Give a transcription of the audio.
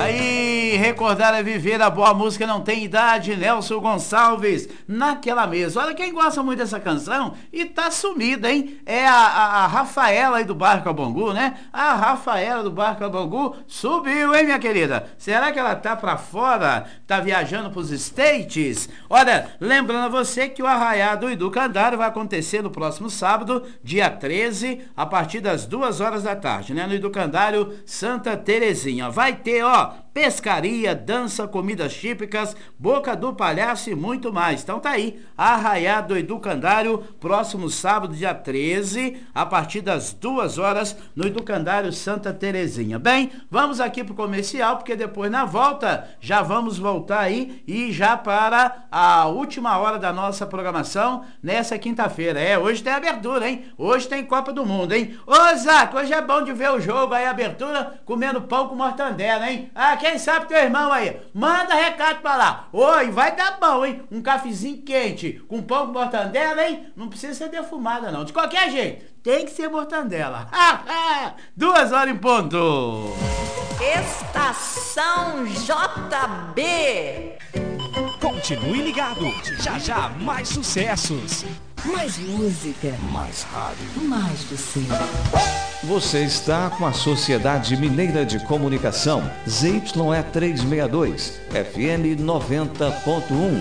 Aí, recordar é viver, a boa música não tem idade. Nelson Gonçalves, naquela mesa. Olha, quem gosta muito dessa canção e tá sumida, hein? É a Rafaela aí do Bairro Cabongu, né? A Rafaela do Bairro Cabongu subiu, hein, minha querida? Será que ela tá pra fora? Tá viajando pros States? Olha, lembrando a você que o Arraiado e do Candário vai acontecer no próximo sábado, dia 13, a partir das 2 horas da tarde, né? No Educandário Santa Terezinha. Vai ter, ó, pescaria, dança, comidas típicas, boca do palhaço e muito mais. Então tá aí, Arraiado Educandário, próximo sábado, dia 13, a partir das 2 horas, no Educandário Santa Terezinha. Bem, vamos aqui pro comercial, porque depois na volta, já vamos voltar aí e já para a última hora da nossa programação nessa quinta-feira. Hoje tem abertura, hein? Hoje tem Copa do Mundo, hein? Ô, Zaco, hoje é bom de ver o jogo aí, abertura, comendo pão com mortandela, hein? Ah, quem sabe teu irmão aí, manda recado pra lá. Oi, vai dar bom, hein? Um cafezinho quente com pão com mortandela, hein? Não precisa ser defumada, não. De qualquer jeito, tem que ser mortandela. 2 horas em ponto. Estação JB. Continue ligado. Já já mais sucessos. Mais música. Mais rádio. Mais você. Você está com a Sociedade Mineira de Comunicação, ZYE 362, FM 90.1.